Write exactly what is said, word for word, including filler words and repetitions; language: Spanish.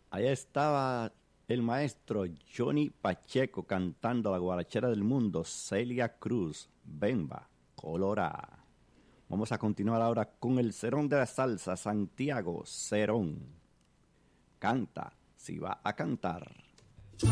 Ahí estaba el maestro Johnny Pacheco cantando la guarachera del mundo, Celia Cruz, Bemba, Colorá. Vamos a continuar ahora con el Cerón de la salsa, Santiago Cerón. Canta, si va a cantar.